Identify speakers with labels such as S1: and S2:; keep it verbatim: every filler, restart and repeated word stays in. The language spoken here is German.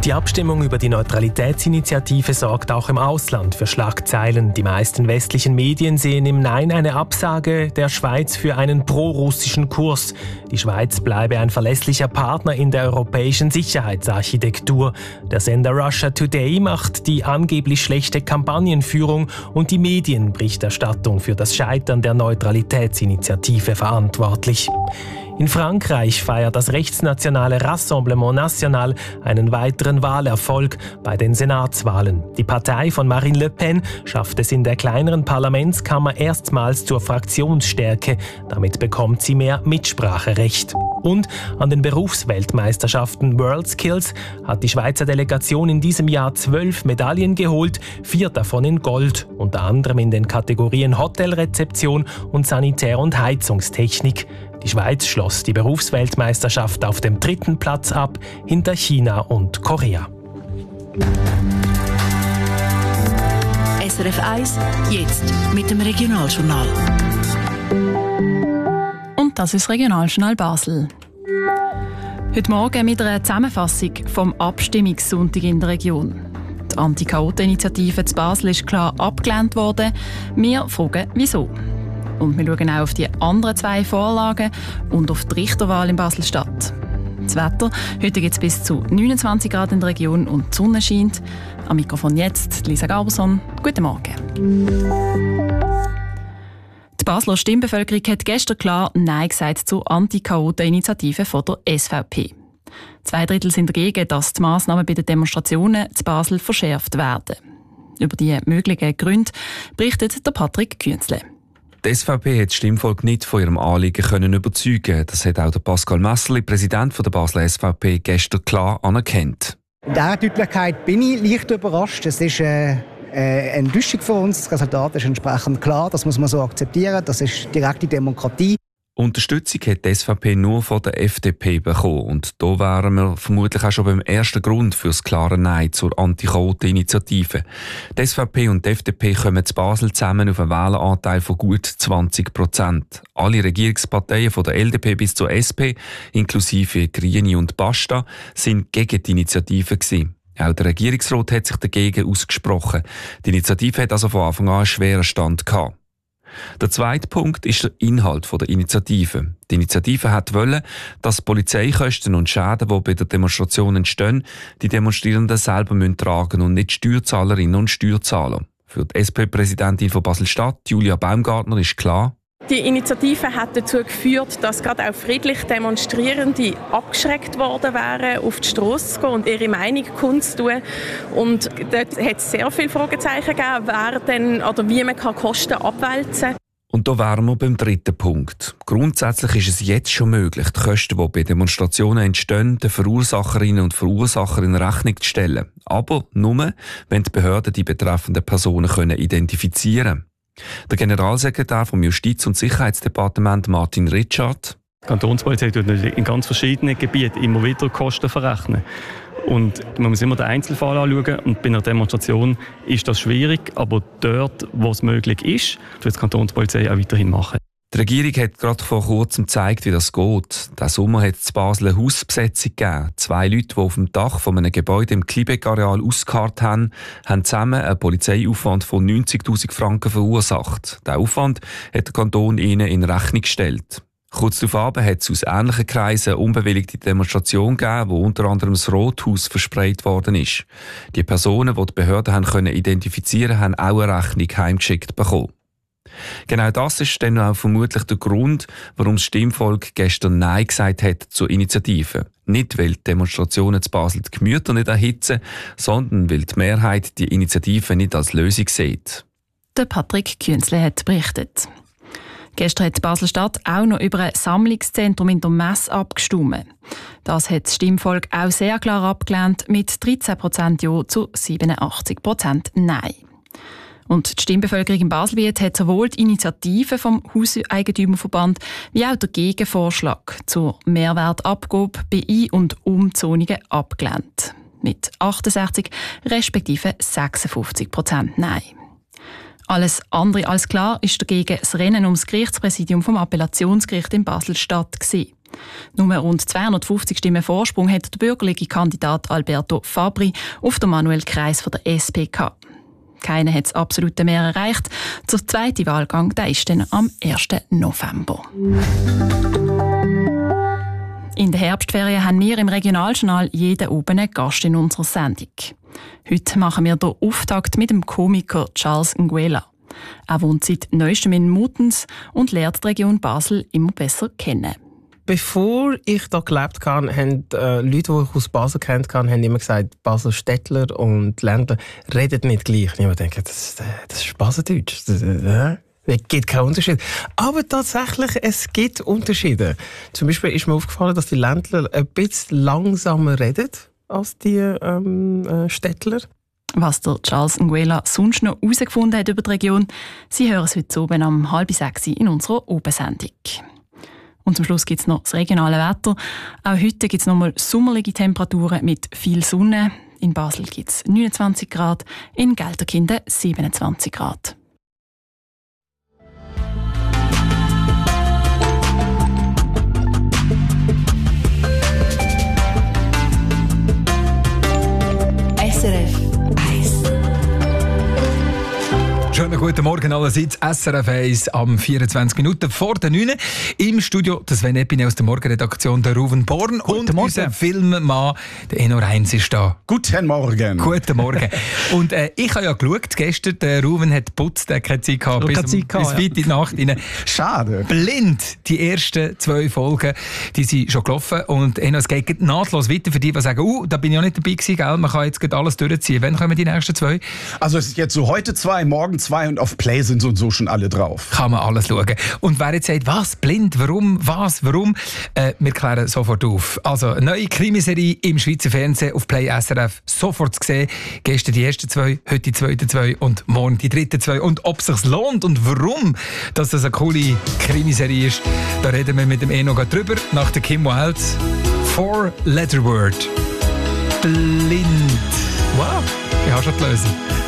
S1: Die Abstimmung über die Neutralitätsinitiative sorgt auch im Ausland für Schlagzeilen. Die meisten westlichen Medien sehen im Nein eine Absage der Schweiz für einen pro-russischen Kurs. Die Schweiz bleibe ein verlässlicher Partner in der europäischen Sicherheitsarchitektur. Der Sender Russia Today macht die angeblich schlechte Kampagnenführung und die Medienberichterstattung für das Scheitern der Neutralitätsinitiative verantwortlich. In Frankreich feiert das rechtsnationale Rassemblement National einen weiteren Wahlerfolg bei den Senatswahlen. Die Partei von Marine Le Pen schafft es in der kleineren Parlamentskammer erstmals zur Fraktionsstärke. Damit bekommt sie mehr Mitspracherecht. Und an den Berufsweltmeisterschaften WorldSkills hat die Schweizer Delegation in diesem Jahr zwölf Medaillen geholt, vier davon in Gold, unter anderem in den Kategorien Hotelrezeption und Sanitär- und Heizungstechnik. Die Schweiz schloss die Berufsweltmeisterschaft auf dem dritten Platz ab, hinter China und Korea.
S2: S R F eins, jetzt mit dem Regionaljournal.
S3: Und das ist das Regionaljournal Basel. Heute Morgen mit einer Zusammenfassung vom Abstimmungssonntag in der Region. Die Anti-Chaoten-Initiative zu Basel ist klar abgelehnt worden. Wir fragen, wieso. Und wir schauen auch auf die anderen zwei Vorlagen und auf die Richterwahl in Basel-Stadt. Das Wetter: heute gibt es bis zu neunundzwanzig Grad in der Region und die Sonne scheint. Am Mikrofon jetzt Lisa Garberson. Guten Morgen. Die Basler Stimmbevölkerung hat gestern klar Nein gesagt zur Anti-Chaoten-Initiative von der S V P. Zwei Drittel sind dagegen, dass die Massnahmen bei den Demonstrationen zu Basel verschärft werden. Über die möglichen Gründe berichtet der Patrick Künzle.
S4: Die S V P hat das Stimmvolk nicht von ihrem Anliegen können überzeugen. Das hat auch der Pascal Messerli, Präsident der Basler S V P, gestern klar anerkannt.
S5: In dieser Deutlichkeit bin ich leicht überrascht. Es ist äh, äh, eine Enttäuschung für uns. Das Resultat ist entsprechend klar. Das muss man so akzeptieren. Das ist direkte Demokratie.
S4: Unterstützung hat die S V P nur von der F D P bekommen. Und da wären wir vermutlich auch schon beim ersten Grund für das klare Nein zur Anti-Chaoten-Initiative. Die S V P und die F D P kommen zu Basel zusammen auf einen Wähleranteil von gut zwanzig Prozent. Alle Regierungsparteien von der L D P bis zur S P, inklusive Grüne und Basta, sind gegen die Initiative gewesen. Auch der Regierungsrat hat sich dagegen ausgesprochen. Die Initiative hat also von Anfang an einen schweren Stand gehabt. Der zweite Punkt ist der Inhalt der Initiative. Die Initiative hat wollen, dass Polizeikosten und Schäden, die bei der Demonstration entstehen, die Demonstrierenden selber tragen müssen und nicht Steuerzahlerinnen und Steuerzahler. Für die S P-Präsidentin von Basel-Stadt, Julia Baumgartner, ist klar:
S6: Die Initiative hat dazu geführt, dass gerade auch friedlich Demonstrierende abgeschreckt worden wären, auf die Strasse zu gehen und ihre Meinung kundzutun. Und dort hat es sehr viele Fragezeichen gegeben, wer denn oder wie man Kosten abwälzen kann.
S4: Und da wären wir beim dritten Punkt. Grundsätzlich ist es jetzt schon möglich, die Kosten, die bei Demonstrationen entstehen, den Verursacherinnen und Verursachern in Rechnung zu stellen. Aber nur, wenn die Behörden die betreffenden Personen können identifizieren können. Der Generalsekretär vom Justiz- und Sicherheitsdepartement, Martin Richard:
S7: Die Kantonspolizei tut in ganz verschiedenen Gebieten immer wieder Kosten verrechnen. Und man muss immer den Einzelfall anschauen. Und bei einer Demonstration ist das schwierig, aber dort, wo es möglich ist, wird die Kantonspolizei auch weiterhin machen.
S4: Die Regierung hat gerade vor kurzem gezeigt, wie das geht. Diesen Sommer hat es in Basel eine Hausbesetzung gegeben. Zwei Leute, die auf dem Dach von einem Gebäude im Klibeck-Areal ausgeharrt haben, haben zusammen einen Polizeiaufwand von neunzigtausend Franken verursacht. Diesen Aufwand hat der Kanton ihnen in Rechnung gestellt. Kurz darauf hat es aus ähnlichen Kreisen eine unbewilligte Demonstration gegeben, wo unter anderem das Rothaus versprayt worden ist. Die Personen, die die Behörden haben können identifizieren, haben auch eine Rechnung heimgeschickt bekommen. Genau das ist dann auch vermutlich der Grund, warum das Stimmvolk gestern Nein gesagt hat zur Initiative. Nicht, weil die Demonstrationen zu Basel die Gemüter nicht erhitzen, sondern weil die Mehrheit die Initiative nicht als Lösung sieht.
S3: Der Patrick Künzle hat berichtet. Gestern hat Basel-Stadt auch noch über ein Sammlungszentrum in der Messe abgestimmt. Das hat das Stimmvolk auch sehr klar abgelehnt, mit dreizehn Prozent Ja zu siebenundachtzig Prozent Nein. Und die Stimmbevölkerung in Baselbiet hat sowohl die Initiative vom Hauseigentümerverband wie auch den Gegenvorschlag zur Mehrwertabgabe bei Ein- und Umzonungen abgelehnt. Mit achtundsechzig respektive sechsundfünfzig Prozent Nein. Alles andere als klar ist dagegen das Rennen ums Gerichtspräsidium vom Appellationsgericht in Basel-Stadt gewesen. Nur rund zweihundertfünfzig Stimmen Vorsprung hat der bürgerliche Kandidat Alberto Fabri auf den Manuel Kreis von der S P gehabt. Keiner hat das absolute Mehr erreicht. Der zweite Wahlgang der ist dann am ersten November. In der Herbstferien haben wir im Regionaljournal jeden oben einen Gast in unserer Sendung. Heute machen wir den Auftakt mit dem Komiker Charles Nguela. Er wohnt seit neuestem in Mutens und lernt die Region Basel immer besser kennen.
S8: Bevor ich hier gelebt habe, haben äh, Leute, die ich aus Basel kennt haben, haben immer gesagt, Basel-Städtler und Ländler reden nicht gleich. Und ich denke, das, das ist Baseldeutsch. Das, äh, es gibt keinen Unterschied. Aber tatsächlich, es gibt Unterschiede. Zum Beispiel ist mir aufgefallen, dass die Ländler ein bisschen langsamer reden als die ähm, äh, Städtler.
S3: Was der Charles Nguela sonst noch herausgefunden hat über die Region, Sie hören es heute oben um halb sechs in unserer Oben-Sendung. Und zum Schluss gibt es noch das regionale Wetter. Auch heute gibt es nochmal sommerliche Temperaturen mit viel Sonne. In Basel gibt es neunundzwanzig Grad, in Gelterkinden siebenundzwanzig Grad.
S2: S R F eins.
S9: Schönen guten Morgen allerseits. S R F eins am vierundzwanzig Minuten vor der neun. Im Studio der Sven Epine aus der Morgenredaktion, der Ruven Born
S10: Guten
S9: und
S10: Morgen.
S9: unser Filmmann, der Eno Reins ist da.
S10: Guten Morgen.
S9: Guten Morgen. Und äh, ich habe ja geschaut, gestern, der Ruven hat geputzt, der hat keine Zeit gehabt, bis,
S10: keine Zeit gehabt,
S9: bis weit in die Nacht rein.
S10: Schade.
S9: Blind, die ersten zwei Folgen, die sind schon gelaufen. Und Eno, es geht nahtlos weiter für die, die sagen, uh, da bin ich auch nicht dabei gewesen, gell? Man kann jetzt gerade alles durchziehen. Wann kommen die nächsten zwei?
S10: Also es ist jetzt so heute zwei, morgen zwei und auf Play sind so und so schon alle drauf.
S9: Kann man alles schauen. Und wer jetzt sagt, was, blind, warum, was, warum, äh, wir klären sofort auf. Also, eine neue Krimiserie im Schweizer Fernsehen auf Play S R F, sofort zu sehen. Gestern die ersten zwei, heute die zweiten zwei und morgen die dritten zwei. Und ob es sich lohnt und warum, dass das eine coole Krimiserie ist, da reden wir mit dem Eno drüber, nach der Kim Wilde. Four Letter Word. Blind. Wow, ich habe schon die Lösung.